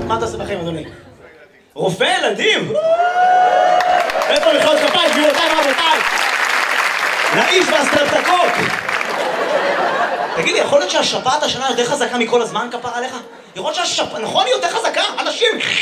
מה אתה עושה בחיים, אדוני? רופא ילדים? איפה מחיאות כפיים, גבירותיי ורבותיי? לאיש והסטרפטקוק! תגיד לי, יכול להיות שהשפעת השנה יותר חזקה מכל הזמן, כפרה עליך? יכול להיות שהשפעת, נכון, היא יותר חזקה? אנשים...